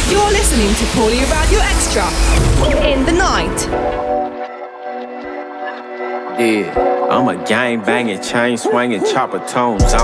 You're listening to Paulie Radio Extra in the night. Yeah, I'm a gang banging, chain swinging, chopper tone zone.